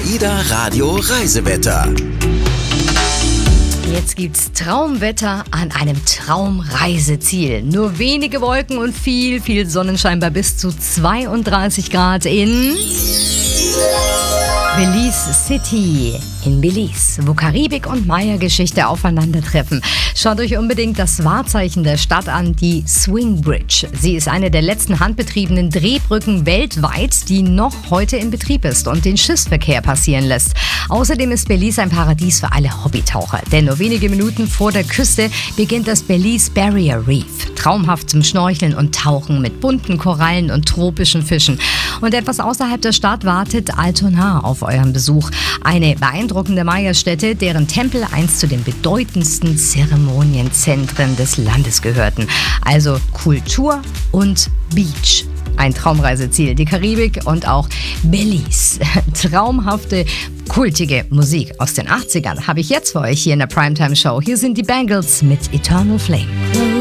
AIDA Radio Reisewetter. Jetzt gibt's Traumwetter an einem Traumreiseziel. Nur wenige Wolken und viel Sonnenschein bei bis zu 32 Grad in Belize City in Belize, wo Karibik und Maya-Geschichte aufeinandertreffen. Schaut euch unbedingt das Wahrzeichen der Stadt an, die Swing Bridge. Sie ist eine der letzten handbetriebenen Drehbrücken weltweit, die noch heute in Betrieb ist und den Schiffsverkehr passieren lässt. Außerdem ist Belize ein Paradies für alle Hobbytaucher, denn nur wenige Minuten vor der Küste beginnt das Belize Barrier Reef. Traumhaft zum Schnorcheln und Tauchen mit bunten Korallen und tropischen Fischen. Und etwas außerhalb der Stadt wartet Altonar auf euren Besuch. Eine beeindruckende Maya-Stätte, deren Tempel einst zu den bedeutendsten Zeremonienzentren des Landes gehörten. Also Kultur und Beach. Ein Traumreiseziel, die Karibik und auch Belize. Traumhafte, kultige Musik aus den 80ern habe ich jetzt für euch hier in der Primetime Show. Hier sind die Bangles mit Eternal Flame.